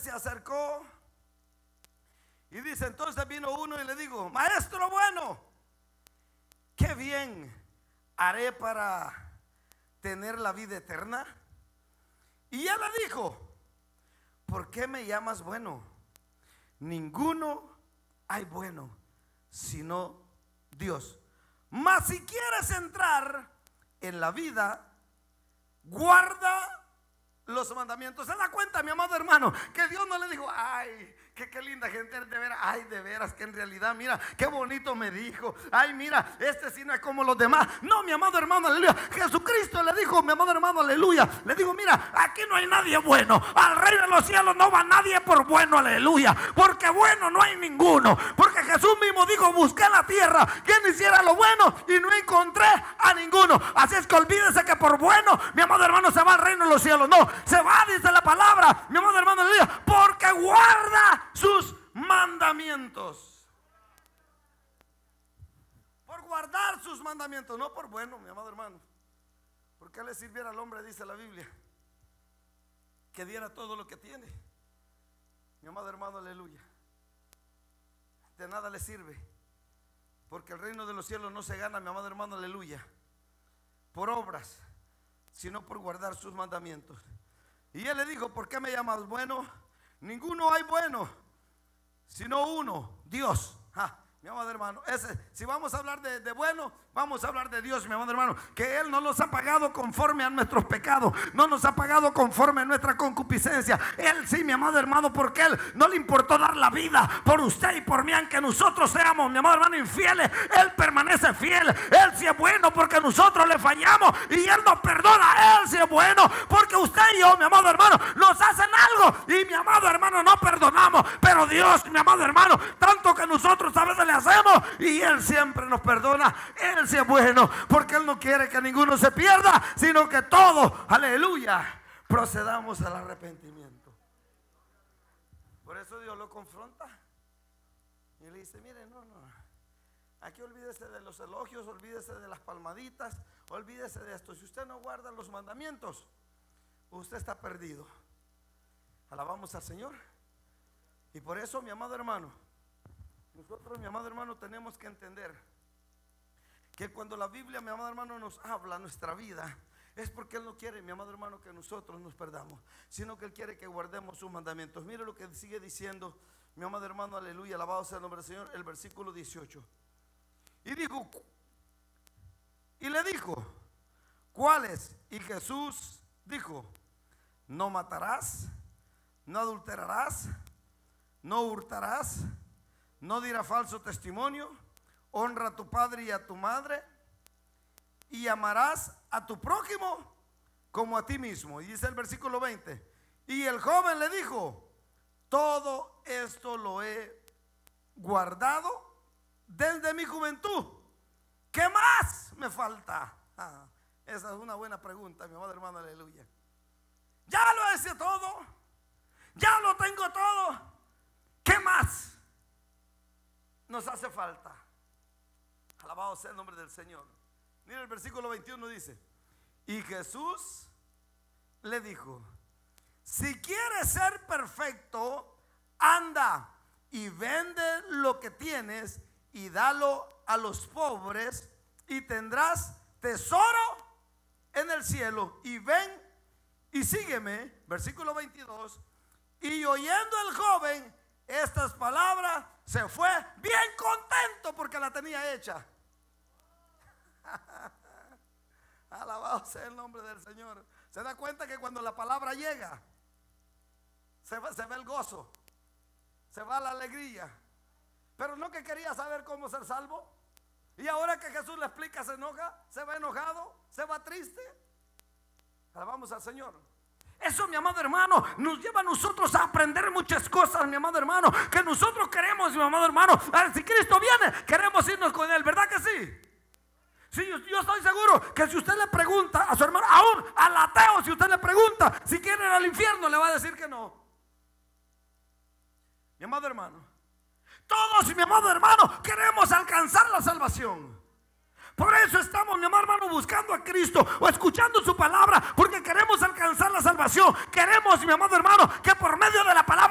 se acercó y dice: entonces vino uno y le dijo: maestro bueno, qué bien haré para tener la vida eterna. Y él le dijo: ¿por qué me llamas bueno? Ninguno hay bueno sino Dios. Mas si quieres entrar en la vida, guarda los mandamientos. ¿Se da cuenta, mi amado hermano, que Dios no le dijo: ay, qué linda gente, de veras, ay, de veras, que en realidad, mira, qué bonito me dijo, ay, mira, este sí no es como los demás? No, mi amado hermano, aleluya. Jesucristo le dijo, mi amado hermano, aleluya, le dijo: mira, aquí no hay nadie bueno, al reino de los cielos no va nadie por bueno, aleluya, porque bueno no hay ninguno, porque Jesús mismo dijo: busqué la tierra quien hiciera lo bueno y no encontré a ninguno. Así es que olvídese que por bueno, mi amado hermano, se va al reino de los cielos. No, se va, dice la palabra, mi amado hermano, aleluya, porque guarda sus mandamientos. Por guardar sus mandamientos, no por bueno, mi amado hermano. ¿Por qué le sirviera al hombre, dice la Biblia, que diera todo lo que tiene? Mi amado hermano, aleluya, de nada le sirve, porque el reino de los cielos no se gana, mi amado hermano, aleluya, por obras, sino por guardar sus mandamientos. Y él le dijo: ¿por qué me llamas bueno? Ninguno hay bueno sino uno, Dios. Mi amado hermano, si vamos a hablar de bueno, vamos a hablar de Dios, mi amado hermano, que Él no nos ha pagado conforme a nuestros pecados, no nos ha pagado conforme a nuestra concupiscencia. Él sí, mi amado hermano, porque Él no le importó dar la vida por usted y por mí, aunque nosotros seamos, mi amado hermano, infieles. Él permanece fiel. Él sí es bueno porque nosotros le fallamos y Él nos perdona. Él sí es bueno porque usted y yo, mi amado hermano, nos hacen algo y, mi amado hermano, no perdonamos. Pero Dios, mi amado hermano, tanto que nosotros a veces le hacemos y Él siempre nos perdona. Él sí es bueno porque Él no quiere que ninguno se pierda, sino que todos, aleluya, procedamos al arrepentimiento. Por eso Dios lo confronta y le dice: mire, no, aquí olvídese de los elogios, olvídese de las palmaditas, olvídese de esto. Si usted no guarda los mandamientos, usted está perdido. Alabamos al Señor. Y por eso, mi amado hermano, nosotros, mi amado hermano, tenemos que entender que cuando la Biblia, mi amado hermano, nos habla nuestra vida, es porque Él no quiere, mi amado hermano, que nosotros nos perdamos, sino que Él quiere que guardemos sus mandamientos. Mire lo que sigue diciendo, mi amado hermano, aleluya, alabado sea el nombre del Señor, el versículo 18. Y le dijo: ¿cuáles? Y Jesús dijo: no matarás, no adulterarás, no hurtarás, no dirás falso testimonio, honra a tu padre y a tu madre, y amarás a tu prójimo como a ti mismo. Y dice el versículo 20: y el joven le dijo: todo esto lo he guardado desde mi juventud, ¿qué más me falta? Esa es una buena pregunta, mi amado hermano, aleluya. Ya lo hice todo, ya lo tengo todo, ¿qué más nos hace falta? Alabado sea el nombre del Señor. Mira el versículo 21, dice: y Jesús le dijo: si quieres ser perfecto, anda y vende lo que tienes y dalo a los pobres y tendrás tesoro en el cielo, y ven y sígueme. Versículo 22. Y oyendo el joven estas palabras, se fue bien contento porque la tenía hecha. Alabado sea el nombre del Señor. Se da cuenta que cuando la palabra llega, se ve el gozo, se va la alegría. Pero no que quería saber cómo ser salvo, y ahora que Jesús le explica, se enoja, se va enojado, se va triste. Alabamos al Señor. Eso, mi amado hermano, nos lleva a nosotros a aprender muchas cosas, mi amado hermano, que nosotros queremos, mi amado hermano. Si Cristo viene, queremos irnos con Él, ¿verdad que sí? Sí, yo estoy seguro que si usted le pregunta a su hermano, aún al ateo, si usted le pregunta si quiere ir al infierno, le va a decir que no. Mi amado hermano, todos, mi amado hermano, queremos alcanzar la salvación. Por eso estamos, mi amado hermano, buscando a Cristo o escuchando su palabra, porque queremos alcanzar la salvación. Queremos, mi amado hermano, que por medio de la palabra